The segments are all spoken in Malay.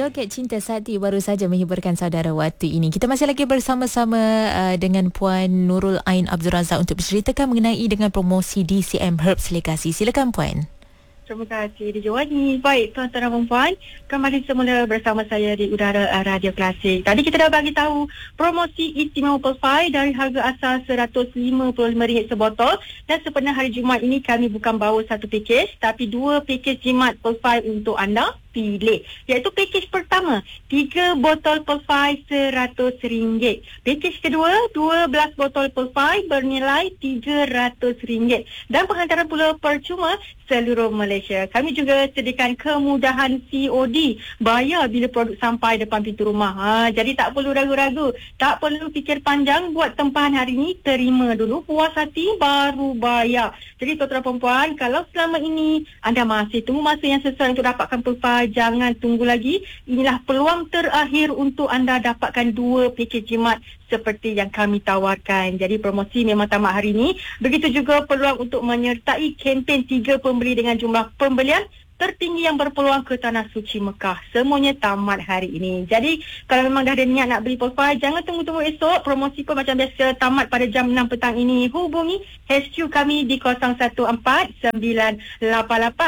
Joget Cinta Sakti baru saja menghiburkan saudara waktu ini. Kita masih lagi bersama-sama dengan Puan Nurul Ain Abdul Razak untuk berceritakan mengenai dengan promosi DCM Herbs Legasi. Silakan Puan. Terima kasih Dijawani. Baik, tuan-tuan dan puan, kembali semula bersama saya di udara Radio Klasik. Tadi kita dah bagi tahu promosi istimewa Pulfai dari harga asal RM155 sebotol, dan sebenarnya hari Jumaat ini kami bukan bawa satu pakej tapi dua pakej jimat Pulfai untuk anda pilih, iaitu pakej pertama 3 botol Pulfai RM100, pakej kedua 12 botol Pulfai bernilai RM300, dan penghantaran pula percuma seluruh Malaysia. Kami juga sediakan kemudahan COD, bayar bila produk sampai depan pintu rumah. Jadi tak perlu ragu-ragu, tak perlu fikir panjang buat tempahan hari ini, terima dulu, puas hati baru bayar. Jadi tuan-tuan dan puan, kalau selama ini anda masih tunggu masa yang sesuai untuk dapatkan Pulfai, jangan tunggu lagi. Inilah peluang terakhir untuk anda dapatkan 2 pakej jimat seperti yang kami tawarkan. Jadi promosi memang tamat hari ini. Begitu juga peluang untuk menyertai kempen 3 pembeli dengan jumlah pembelian tertinggi yang berpeluang ke Tanah Suci Mekah. Semuanya tamat hari ini. Jadi kalau memang dah ada niat nak beli Pulfai, jangan tunggu-tunggu esok. Promosi pun macam biasa tamat pada jam 6 petang ini. Hubungi HQ kami di 0149882436.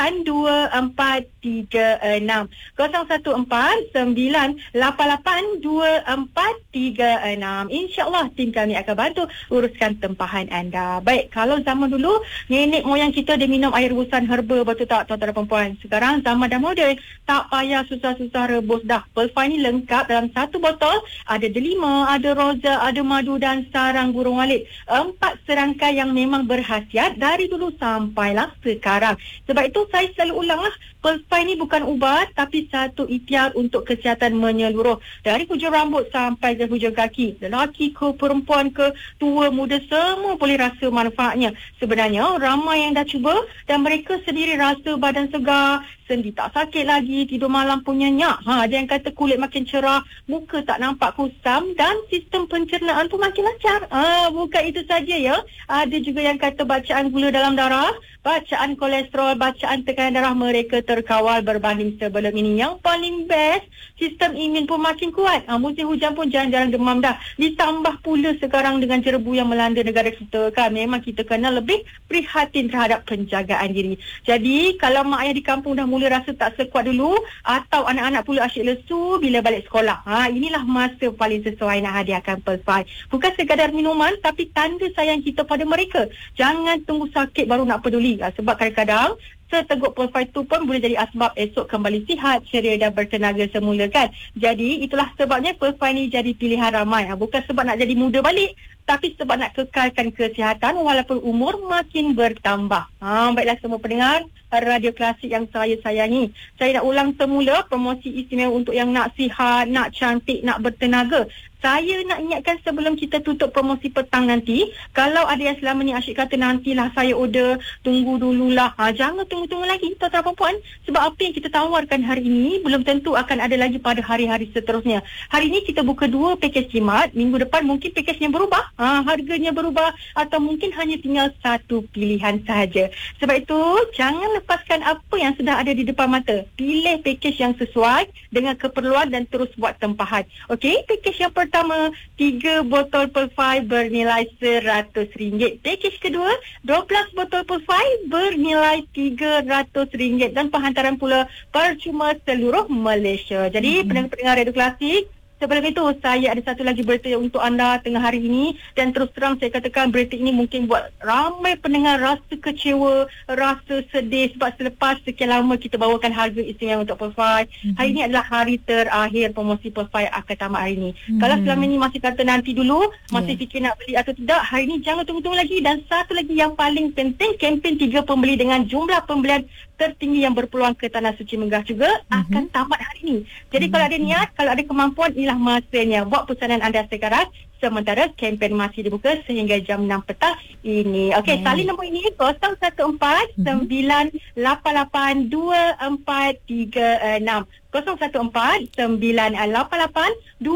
0149882436. InsyaAllah tim kami akan bantu uruskan tempahan anda. Baik, kalau zaman dulu nenek moyang kita dia minum air rebusan herba, betul tak tuan-tuan dan perempuan? Sekarang zaman dah moden, tak payah susah-susah rebus dah. Pulfai ni lengkap dalam satu botol. Ada delima, ada roza, ada madu dan sarang burung walit. 4 serangkai yang memang berkhasiat dari dulu sampailah sekarang. Sebab itu saya selalu ulanglah, Pulfai ni bukan ubat tapi satu ikhtiar untuk kesihatan menyeluruh. Dari hujung rambut sampai ke hujung kaki. Lelaki ke, perempuan ke, tua, muda, semua boleh rasa manfaatnya. Sebenarnya ramai yang dah cuba dan mereka sendiri rasa badan segar, sendi tak sakit lagi, tidur malam pun nyenyak. Ada yang kata kulit makin cerah, muka tak nampak kusam dan sistem pencernaan pun makin lancar. Bukan itu saja ya. Ada juga yang kata bacaan gula dalam darah, bacaan kolesterol, bacaan tekanan darah mereka terkawal berbanding sebelum ini. Yang paling best, sistem imun pun makin kuat. Musim hujan pun jarang-jarang demam dah. Ditambah pula sekarang dengan jerebu yang melanda negara kita kan, memang kita kena lebih prihatin terhadap penjagaan diri. Jadi kalau mak ayah di kampung dah mula rasa tak sekuat dulu, atau anak-anak pula asyik lesu bila balik sekolah, inilah masa paling sesuai nak hadiahkan Pulfai. Bukan sekadar minuman tapi tanda sayang kita pada mereka. Jangan tunggu sakit baru nak peduli. Sebab kadang-kadang seteguk Pulfai tu pun boleh jadi asbab esok kembali sihat, ceria dan bertenaga semula kan. Jadi itulah sebabnya Pulfai ni jadi pilihan ramai. Bukan sebab nak jadi muda balik, tapi sebab nak kekalkan kesihatan walaupun umur makin bertambah. Baiklah semua pendengar Radio Klasik yang saya sayangi. Saya nak ulang semula promosi istimewa untuk yang nak sihat, nak cantik, nak bertenaga. Saya nak ingatkan sebelum kita tutup promosi petang nanti, kalau ada yang selama ni asyik kata nantilah saya order, tunggu dululah. Jangan tunggu-tunggu lagi tuan-tuan dan puan. Sebab apa yang kita tawarkan hari ini belum tentu akan ada lagi pada hari-hari seterusnya. Hari ini kita buka 2 pakej jimat, minggu depan mungkin pakejnya berubah, harganya berubah, atau mungkin hanya tinggal satu pilihan sahaja. Sebab itu jangan lepaskan apa yang sudah ada di depan mata. Pilih pakej yang sesuai dengan keperluan dan terus buat tempahan. Okey, pakej yang pertama 3 botol Pulfai bernilai RM100. Pakej kedua 12 botol Pulfai bernilai RM300, dan penghantaran pula percuma seluruh Malaysia. Jadi pendengar-pendengar Radio Klasik, sebelum itu, saya ada satu lagi berita untuk anda tengah hari ini, dan terus terang saya katakan berita ini mungkin buat ramai pendengar rasa kecewa, rasa sedih sebab selepas sekian lama kita bawakan harga istimewa untuk Pulfai. Hari ini adalah hari terakhir promosi Pulfai akan tamat hari ini. Kalau selama ini masih kata nanti dulu, masih fikir nak beli atau tidak, hari ini jangan tunggu-tunggu lagi. Dan satu lagi yang paling penting, kempen 3 pembeli dengan jumlah pembelian tertinggi yang berpeluang ke Tanah Suci Mekah juga akan tamat hari ini. Jadi kalau ada niat, kalau ada kemampuan, inilah masanya. Buat pesanan anda sekarang. sementara kempen masih dibuka sehingga jam 6 petang ini. Okey, salin nombor ini 014 988 2436. 014 988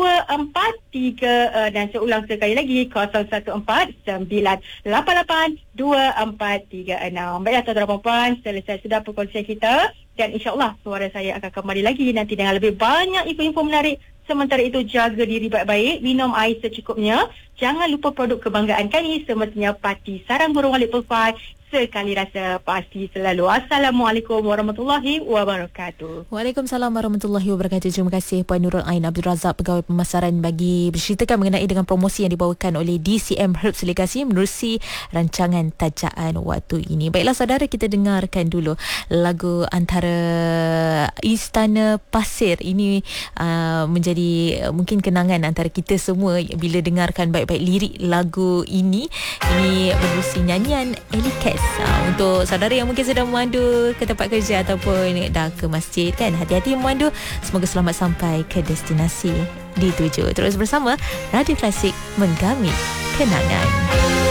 2436 dan saya ulang sekali lagi 014 988 2436. Baiklah tuan-tuan dan puan, selesai sudah perkongsian kita dan insya-Allah suara saya akan kembali lagi nanti dengan lebih banyak info-info menarik. Sementara itu, jaga diri baik-baik, minum air secukupnya. Jangan lupa produk kebanggaan kami semestinya Pati Sarang Burung Walik Profile. Sekali rasa pasti selalu. Assalamualaikum warahmatullahi wabarakatuh. Waalaikumsalam warahmatullahi wabarakatuh. Terima kasih Puan Nurul Ain Abdul Razak, Pegawai Pemasaran, bagi berceritakan mengenai dengan promosi yang dibawakan oleh DCM Herbs Legasi menerusi rancangan tajaan waktu ini. Baiklah saudara, kita dengarkan dulu lagu antara Istana Pasir. Ini menjadi mungkin kenangan antara kita semua bila dengarkan baik-baik lirik lagu ini. Ini menerusi nyanyian Ellie Cat. Untuk saudara yang mungkin sedang memandu ke tempat kerja ataupun dah ke masjid kan, hati-hati memandu. Semoga selamat sampai ke destinasi dituju. Terus bersama Radio Klasik, menggami kenangan.